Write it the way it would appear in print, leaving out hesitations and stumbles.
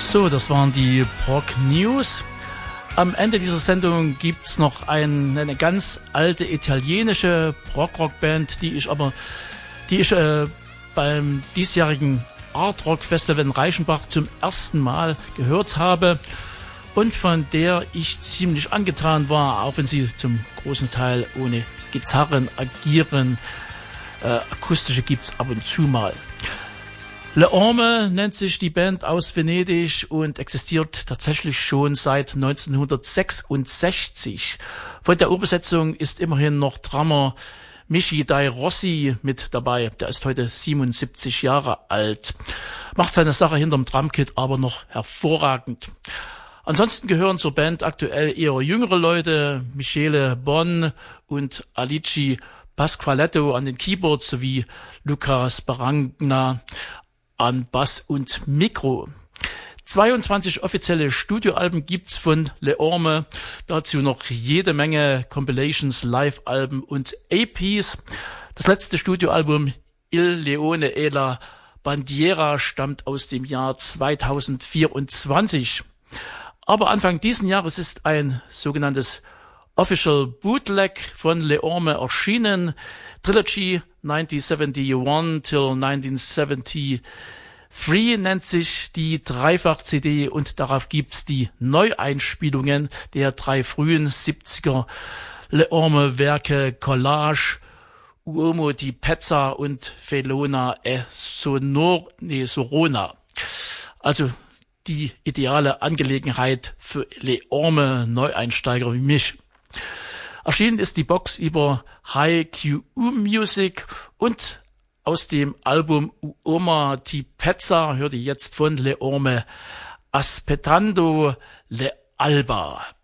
So, das waren die Prog News. Am Ende dieser Sendung gibt's noch eine ganz alte italienische Prog-Rock-Band, die ich beim diesjährigen Art Rock Festival in Reichenbach zum ersten Mal gehört habe und von der ich ziemlich angetan war, auch wenn sie zum großen Teil ohne Gitarren agieren. Akustische gibt's ab und zu mal. Le Orme nennt sich die Band aus Venedig und existiert tatsächlich schon seit 1966. Von der Urbesetzung ist immerhin noch Drummer Michi Dai Rossi mit dabei. Der ist heute 77 Jahre alt. Macht seine Sache hinterm Drumkit aber noch hervorragend. Ansonsten gehören zur Band aktuell eher jüngere Leute, Michele Bon und Alici Pasqualetto an den Keyboards sowie Luca Sparagna an Bass und Mikro. 22 offizielle Studioalben gibt's von Le Orme, dazu noch jede Menge Compilations, Live-Alben und APs. Das letzte Studioalbum Il Leone e la Bandiera stammt aus dem Jahr 2024. Aber Anfang diesen Jahres ist ein sogenanntes Official Bootleg von Le Orme erschienen. Trilogy 1971 till 1973 nennt sich die Dreifach-CD und darauf gibt's die Neueinspielungen der 3 frühen 70er Le Orme-Werke Collage, Uomo di Pezza und Felona e Sorona. Also die ideale Angelegenheit für Le Orme Neueinsteiger wie mich. Erschienen ist die Box über HiQ Music und aus dem Album Uomo di Pezza hört ihr jetzt von Le Orme Aspettando le Alba.